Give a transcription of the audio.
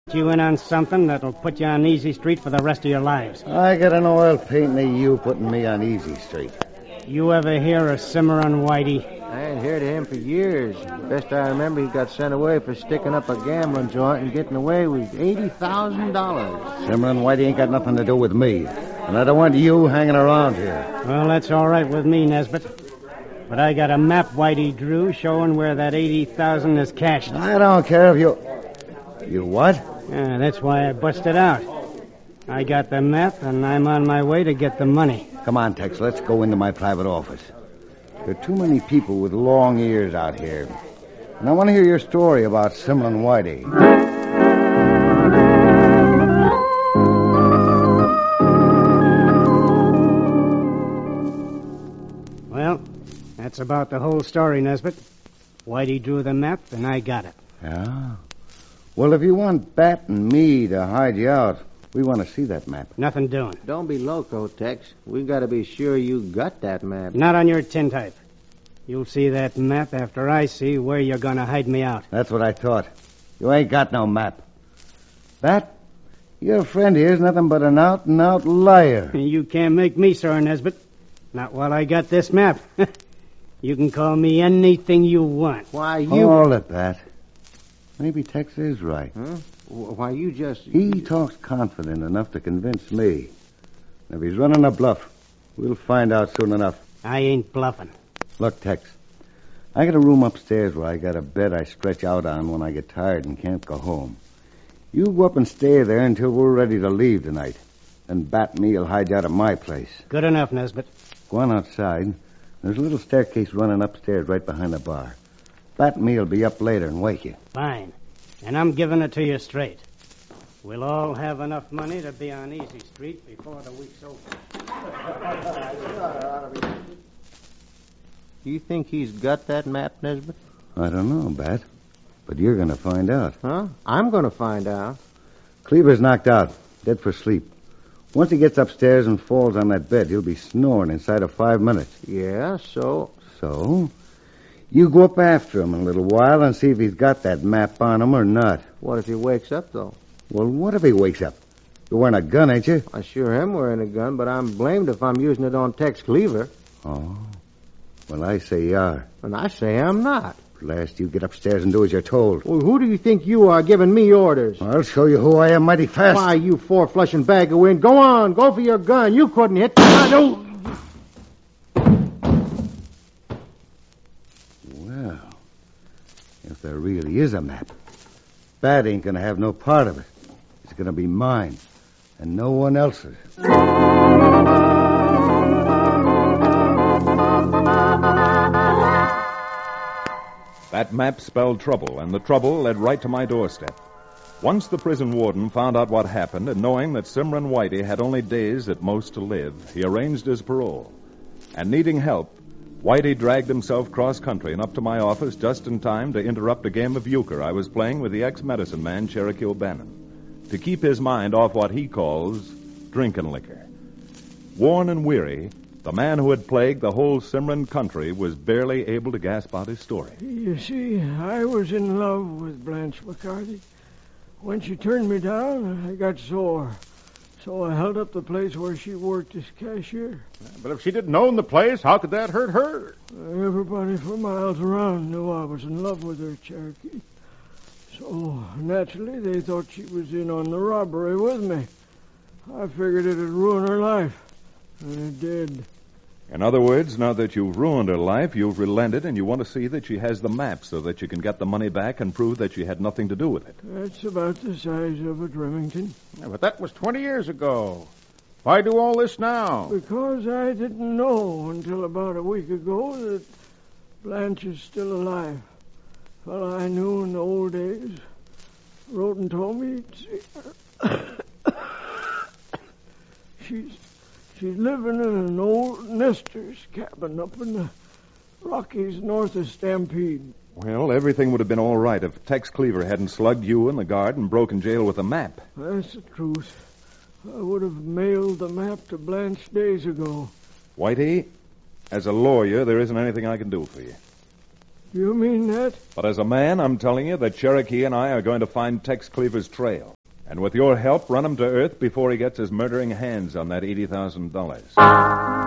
You in on something that'll put you on Easy Street for the rest of your lives. I got an oil painting of you putting me on Easy Street. You ever hear of Cimarron Whitey? I ain't heard of him for years. Best I remember, he got sent away for sticking up a gambling joint and getting away with $80,000. Cimarron Whitey ain't got nothing to do with me. And I don't want you hanging around here. Well, that's all right with me, Nesbitt. But I got a map Whitey drew showing where that $80,000 is cached. I don't care if you... You what? Yeah, that's why I busted out. I got the map, and I'm on my way to get the money. Come on, Tex, let's go into my private office. There are too many people with long ears out here. And I want to hear your story about Cimarron Whitey. Well, that's about the whole story, Nesbitt. Whitey drew the map, and I got it. Yeah? Well, if you want Bat and me to hide you out, we want to see that map. Nothing doing. Don't be loco, Tex. We got to be sure you got that map. Not on your tintype. You'll see that map after I see where you're going to hide me out. That's what I thought. You ain't got no map. Bat, your friend here's nothing but an out-and-out liar. You can't make me, Sir Nesbitt. Not while I got this map. You can call me anything you want. Why, you... Hold it, Bat. Maybe Tex is right. Huh? Why, you just... He talks confident enough to convince me. If he's running a bluff, we'll find out soon enough. I ain't bluffing. Look, Tex, I got a room upstairs where I got a bed I stretch out on when I get tired and can't go home. You go up and stay there until we're ready to leave tonight. Then Bat and me will hide you out at my place. Good enough, Nesbitt. Go on outside. There's a little staircase running upstairs right behind the bar. Bat and me will be up later and wake you. Fine. And I'm giving it to you straight. We'll all have enough money to be on Easy Street before the week's over. You think he's got that map, Nesbitt? I don't know, Bat. But you're going to find out. Huh? I'm going to find out. Cleaver's knocked out, dead for sleep. Once he gets upstairs and falls on that bed, he'll be snoring inside of 5 minutes. Yeah, so? So? You go up after him in a little while and see if he's got that map on him or not. What if he wakes up, though? Well, what if he wakes up? You're wearing a gun, ain't you? I sure am wearing a gun, but I'm blamed if I'm using it on Tex Cleaver. Oh. Well, I say you are. And I say I'm not. Last, you get upstairs and do as you're told. Well, who do you think you are giving me orders? I'll show you who I am mighty fast. Why, you four-flushing bag of wind. Go on, go for your gun. You couldn't hit... No. Well, if there really is a map, Bat ain't going to have no part of it. It's going to be mine, and no one else's. That map spelled trouble, and the trouble led right to my doorstep. Once the prison warden found out what happened, and knowing that Cimarron Whitey had only days at most to live, he arranged his parole. And needing help, Whitey dragged himself cross-country and up to my office just in time to interrupt a game of euchre I was playing with the ex-medicine man, Cherokee O'Bannon, to keep his mind off what he calls drinking liquor. Worn and weary, the man who had plagued the whole Cimarron country was barely able to gasp out his story. You see, I was in love with Blanche McCarthy. When she turned me down, I got sore. So I held up the place where she worked as cashier. But if she didn't own the place, how could that hurt her? Everybody for miles around knew I was in love with her, Cherokee. So, naturally, they thought she was in on the robbery with me. I figured it'd ruin her life. And it did. In other words, now that you've ruined her life, you've relented and you want to see that she has the map so that you can get the money back and prove that she had nothing to do with it. That's about the size of a Remington. Yeah, but that was 20 years ago. Why do all this now? Because I didn't know until about a week ago that Blanche is still alive. Fellow I knew in the old days wrote and told me She's living in an old nester's cabin up in the Rockies north of Stampede. Well, everything would have been all right if Tex Cleaver hadn't slugged you and the guard and broken jail with a map. That's the truth. I would have mailed the map to Blanche days ago. Whitey, as a lawyer, there isn't anything I can do for you. You mean that? But as a man, I'm telling you that Cherokee and I are going to find Tex Cleaver's trail. And with your help, run him to earth before he gets his murdering hands on that $80,000.